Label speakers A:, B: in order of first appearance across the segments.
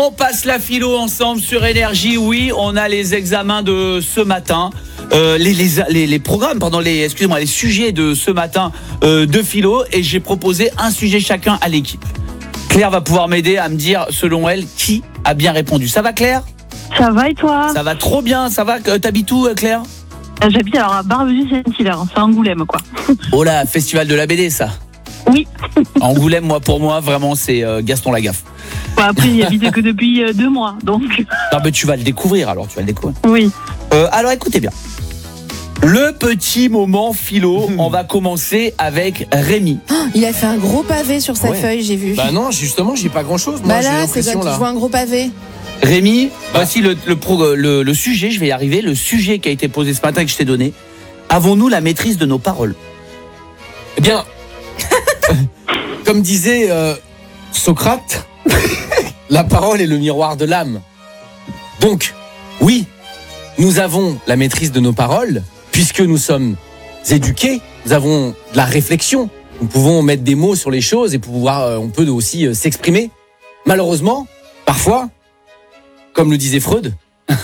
A: On passe la philo ensemble sur Énergie. Oui, on a les examens de ce matin. Les programmes, les sujets de ce matin de philo. Et j'ai proposé un sujet chacun à l'équipe. Claire va pouvoir m'aider à me dire, selon elle, qui a bien répondu. Ça va, Claire ?
B: Ça va et toi ?
A: Ça va trop bien. Ça va ? T'habites où, Claire ?
B: J'habite alors à Barbezieux-Saint-Hilaire, c'est Angoulême, quoi.
A: Oh là, festival de la BD, ça.
B: Oui.
A: Angoulême, pour moi, vraiment, c'est Gaston Lagaffe.
B: Bah, après, il habite que depuis 2 mois, donc.
A: Non, mais tu vas le découvrir, alors,
B: Oui.
A: Alors, écoutez bien. Le petit moment philo, on va commencer avec Rémi.
C: Il a fait un gros pavé sur sa feuille, j'ai vu.
D: Bah non, justement, j'ai pas grand-chose. Moi, j'ai
C: là, c'est
D: l'impression
C: toi qui vois un gros pavé.
A: Rémi, voici le sujet, je vais y arriver, le sujet qui a été posé ce matin et que je t'ai donné. Avons-nous la maîtrise de nos paroles ?
D: Eh bien, comme disait Socrate, la parole est le miroir de l'âme. Donc, oui, nous avons la maîtrise de nos paroles, puisque nous sommes éduqués, nous avons de la réflexion, nous pouvons mettre des mots sur les choses et on peut aussi s'exprimer. Malheureusement, parfois, comme le disait Freud,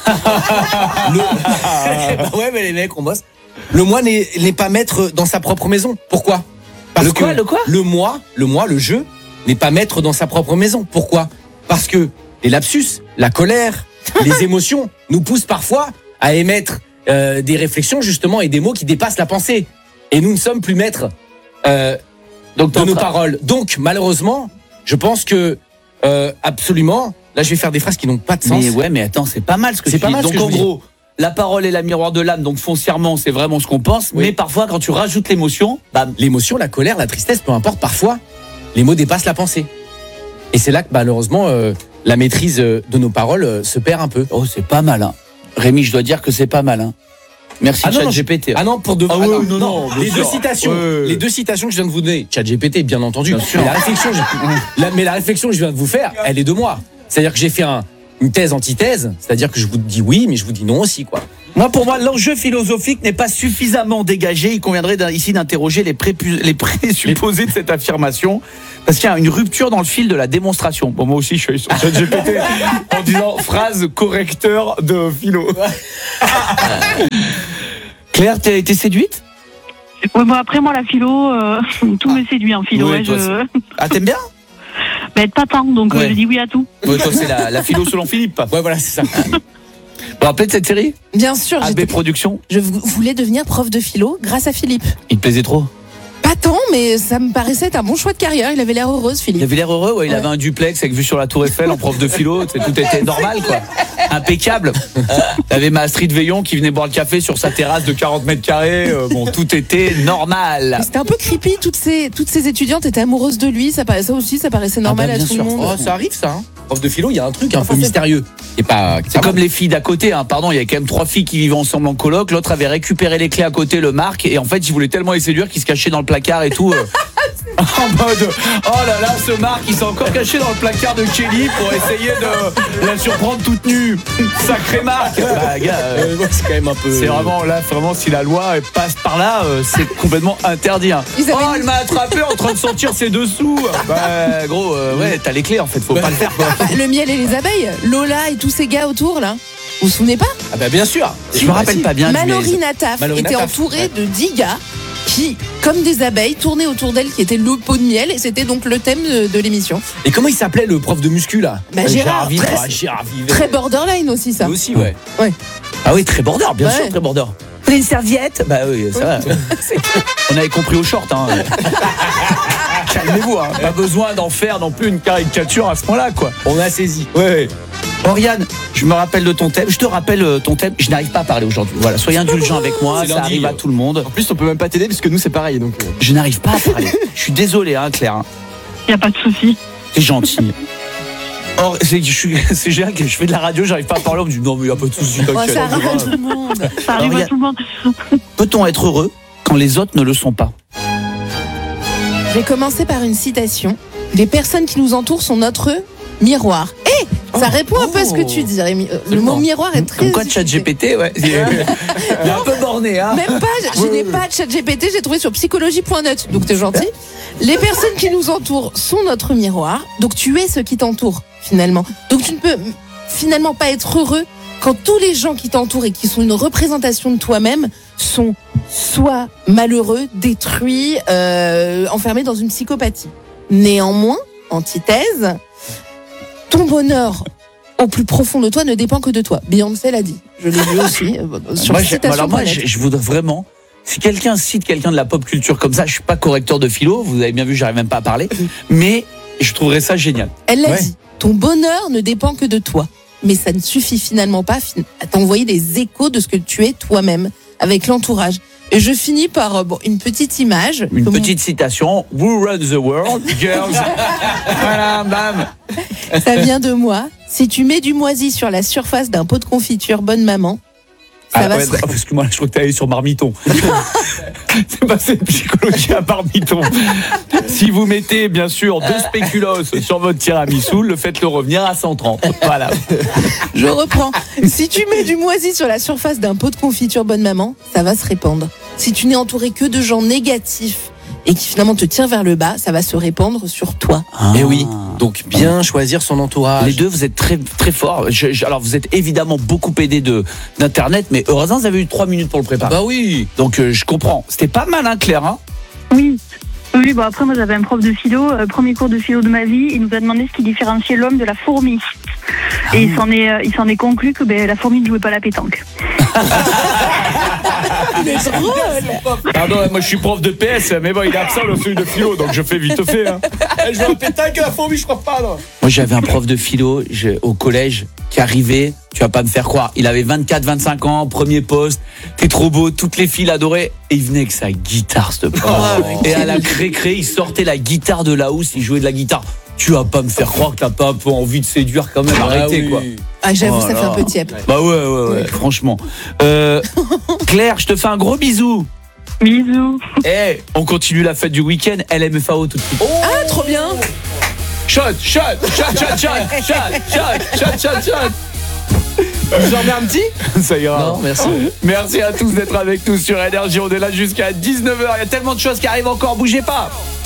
D: ouais, mais les mecs, on bosse. Le moi n'est pas maître dans sa propre maison. Pourquoi ?
A: Le quoi ?
D: Le moi, le jeu, n'est pas maître dans sa propre maison. Pourquoi ? Parce que les lapsus, la colère, les émotions nous poussent parfois à émettre des réflexions justement et des mots qui dépassent la pensée. Et nous ne sommes plus maîtres de nos paroles. Donc malheureusement, je pense que absolument, là je vais faire des phrases qui n'ont pas de sens.
A: Mais attends, c'est pas mal ce que tu dis. Donc en gros, la parole est la miroir de l'âme, donc foncièrement c'est vraiment ce qu'on pense, mais parfois quand tu rajoutes l'émotion,
D: l'émotion, la colère, la tristesse, peu importe, parfois les mots dépassent la pensée. Et c'est là que malheureusement la maîtrise de nos paroles se perd un peu.
A: Oh, c'est pas mal, hein. Rémi, je dois dire que c'est pas mal, hein. Merci ChatGPT.
D: Ah non, pour de vrai.
A: Non,
D: les deux citations que je viens de vous donner, ChatGPT bien entendu. Mais la réflexion que je viens de vous faire, elle est de moi. C'est-à-dire que j'ai fait une thèse antithèse, c'est-à-dire que je vous dis oui, mais je vous dis non aussi, quoi.
A: Pour moi, l'enjeu philosophique n'est pas suffisamment dégagé. Il conviendrait ici d'interroger les présupposés de cette affirmation, parce qu'il y a une rupture dans le fil de la démonstration. Bon, moi aussi, je suis allé sur ChatGPT en disant phrase correcteur de philo. Claire, t'as été séduite ?
B: Ouais, après moi la philo, tout me séduit en philo.
A: Oui, Ah, t'aimes bien ?
B: Pas tant, donc je dis oui à tout.
A: Ouais, toi, c'est la philo selon Philippe.
D: Ouais, voilà, c'est ça.
A: Vous vous rappelez de cette série ?
C: Bien sûr.
A: AB Productions.
C: Je voulais devenir prof de philo grâce à Philippe.
A: Il te plaisait trop ?
C: Pas tant, mais ça me paraissait être un bon choix de carrière. Il avait l'air heureux, Philippe.
A: Il avait l'air heureux, il avait un duplex avec vue sur la Tour Eiffel en prof de philo. Tout était normal, quoi. Impeccable. Il avait ma Astrid Veillon qui venait boire le café sur sa terrasse de 40 mètres carrés. Tout était normal.
C: Mais c'était un peu creepy. Toutes ces étudiantes étaient amoureuses de lui. Ça paraissait normal à tout le monde.
D: Oh, ça arrive, ça. Hein. Prof de philo, il y a un truc un peu mystérieux.
A: C'est comme les filles d'à côté, hein. Pardon, il y a quand même 3 filles qui vivaient ensemble en coloc. L'autre avait récupéré les clés à côté, le Marc, et en fait, il voulait tellement les séduire qu'il se cachait dans le placard et tout. En mode, oh là là, ce Marc, il s'est encore caché dans le placard de Kelly pour essayer de la surprendre toute nue. Sacré Marc.
D: C'est quand même un peu.
A: C'est vraiment là, si la loi passe par là, c'est complètement interdit. Hein. Elle m'a attrapé en train de sortir ses dessous. Gros, t'as les clés en fait, faut pas le faire, quoi.
C: Le miel et les abeilles, Lola et tous ces gars autour là. Vous vous souvenez pas ?
D: Ah bah bien sûr.
A: Je me rappelle pas bien.
C: Mallory Nataf était entourée de 10 gars qui, comme des abeilles, tournaient autour d'elle, qui était le pot de miel, et c'était donc le thème de l'émission.
D: Et comment il s'appellait le prof de muscu là ?
C: Gérard Vivet. Très borderline aussi, ça.
D: Aussi, ouais.
A: Ah oui, très border, bien sûr, très border. Vous voulez une serviette ? Bah oui, ça va. On avait compris au short, hein. Calmez-vous, hein. Pas besoin d'en faire non plus une caricature à ce point-là, quoi.
D: On a saisi.
A: Ouais. Oriane, je me rappelle de ton thème. Je te rappelle ton thème. Je n'arrive pas à parler aujourd'hui. Voilà, soyez indulgents avec moi. Ça arrive à tout le monde.
E: En plus, on peut même pas t'aider parce que nous, c'est pareil. Donc.
A: Je n'arrive pas à parler. Je suis désolé, hein, Claire.
B: Y a pas de souci.
A: T'es gentil. Or, c'est génial que je fais de la radio, j'arrive pas à parler. On me dit non, mais y a pas de souci.
C: Ça arrive à tout le monde.
B: Ça arrive à tout le monde.
A: Peut-on être heureux quand les autres ne le sont pas ?
C: Je vais commencer par une citation. Les personnes qui nous entourent sont notre miroir. Ça répond un peu à ce que tu dis, Rémi. Le mot miroir est très...
A: Comme quoi, ChatGPT, ouais. Il est un peu borné, hein.
C: Même pas, je n'ai pas de ChatGPT, j'ai trouvé sur psychologie.net, donc t'es gentil. Les personnes qui nous entourent sont notre miroir, donc tu es ce qui t'entoure, finalement. Donc tu ne peux finalement pas être heureux quand tous les gens qui t'entourent et qui sont une représentation de toi-même sont soit malheureux, détruits, enfermés dans une psychopathie. Néanmoins, antithèse, ton bonheur au plus profond de toi ne dépend que de toi. Beyoncé l'a dit. Je l'ai vu aussi sur
A: moi, je voudrais vraiment. Si quelqu'un cite quelqu'un de la pop culture comme ça, je suis pas correcteur de philo, vous avez bien vu, j'arrive même pas à parler, mais je trouverais ça génial.
C: Elle l'a dit. Ton bonheur ne dépend que de toi. Mais ça ne suffit finalement pas à t'envoyer des échos de ce que tu es toi-même avec l'entourage. Et je finis par une petite image.
A: Une petite citation. Who runs the world, girls? Voilà, bam.
C: Ça vient de moi. Si tu mets du moisi sur la surface d'un pot de confiture, bonne maman, ça va se...
A: Parce que moi, je crois que t'es allé sur Marmiton. C'est passé de psychologie à Marmiton. Si vous mettez, bien sûr, 2 spéculoos sur votre tiramisu, faites-le revenir à 130. Voilà.
C: Je reprends. Si tu mets du moisi sur la surface d'un pot de confiture, bonne maman, ça va se répandre. Si tu n'es entouré que de gens négatifs et qui finalement te tirent vers le bas, ça va se répandre sur toi.
D: Et oui, donc bien choisir son entourage.
A: Les deux, vous êtes très, très forts. Alors, vous êtes évidemment beaucoup aidés d'Internet, mais heureusement, vous avez eu 3 minutes pour le préparer.
D: Bah oui.
A: Donc, je comprends. C'était pas mal, hein, Claire, hein?
B: Oui. Oui, bon après moi j'avais un prof de philo, premier cours de philo de ma vie, il nous a demandé ce qui différenciait l'homme de la fourmi. Et il s'en est conclu que la fourmi ne jouait pas à la pétanque.
C: Il est drôle.
A: Pardon, moi je suis prof de PS, mais bon, il est absent le celui de philo, donc je fais vite fait. Hein.
D: Elle joue à pétanque la fourmi, je crois pas. Non.
A: Moi j'avais un prof de philo au collège qui arrivait, tu vas pas me faire croire, il avait 24-25 ans, premier poste, t'es trop beau, toutes les filles l'adoraient, et il venait avec sa guitare, ce prof. Et à la récré, il sortait la guitare de la housse, il jouait de la guitare. Tu vas pas me faire croire que t'as pas un peu envie de séduire quand même, arrêtez quoi.
C: Ah j'avoue, ça fait un peu tiep.
A: Bah ouais, franchement. Claire, je te fais un gros bisou.
B: Bisous.
A: On continue la fête du week-end, LMFAO tout de suite.
C: Ah trop bien.
A: Shot.
D: Vous en remets un petit?
A: Ça ira.
D: Non, merci.
A: Merci à tous d'être avec nous sur Énergie. On est là jusqu'à 19h. Il y a tellement de choses qui arrivent encore. Bougez pas.